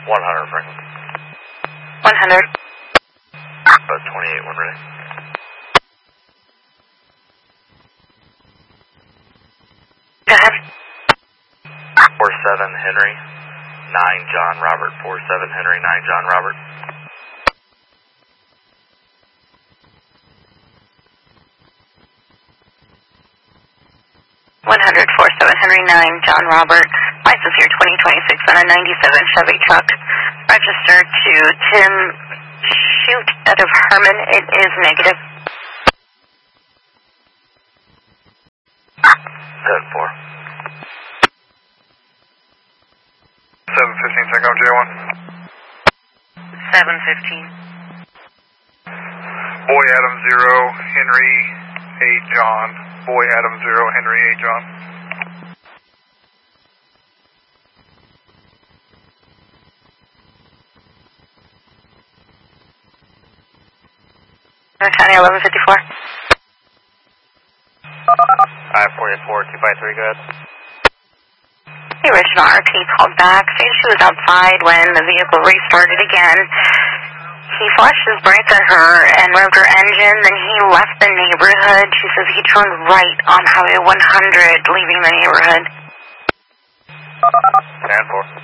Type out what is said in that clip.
100, Franklin. 100. About 28, when ready. Go ahead. 47 Henry, 9 John Robert. 47 Henry, 9 John Robert. 147 Henry 9 John Robert. License year 2026 on a 97 Chevy truck. Registered to Tim Shoot out of Herman. It is negative. 10-4. 715, Tango J1. 715. Boy Adam 0, Henry 8 John. Boy Adam 0, Henry 8 John. County 1154. 544, 253, go ahead. The original RP called back, said she was outside when the vehicle restarted again. He flashed his brights at her and revved her engine, then he left the neighborhood. She says he turned right on Highway 100, leaving the neighborhood. 10-4.